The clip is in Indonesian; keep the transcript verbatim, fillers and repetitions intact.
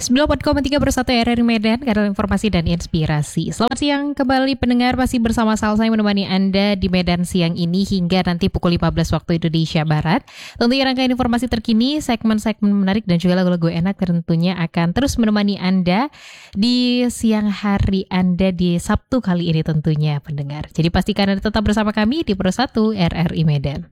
sembilan puluh empat koma tiga per satu R R I Medan, kanal informasi dan inspirasi. Selamat siang kembali pendengar, masih bersama Salsa yang menemani Anda di Medan siang ini hingga nanti pukul lima belas waktu Indonesia Barat. Tentunya rangkaian informasi terkini, segmen-segmen menarik dan juga lagu-lagu enak tentunya akan terus menemani Anda di siang hari Anda di Sabtu kali ini tentunya pendengar. Jadi pastikan Anda tetap bersama kami di Per satu R R I Medan.